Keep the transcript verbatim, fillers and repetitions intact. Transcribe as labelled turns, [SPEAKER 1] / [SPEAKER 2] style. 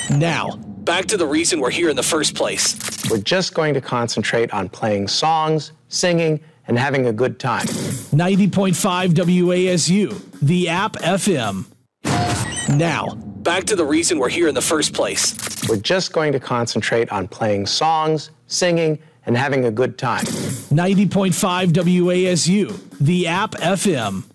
[SPEAKER 1] Now, back to the reason we're here in the first place.
[SPEAKER 2] We're just going to concentrate on playing songs, singing, and having a good time.
[SPEAKER 1] ninety point five W A S U, the app F M. Now, back to the reason we're here in the first place.
[SPEAKER 2] We're just going to concentrate on playing songs, singing, and having a good time.
[SPEAKER 1] ninety point five W A S U, the app F M.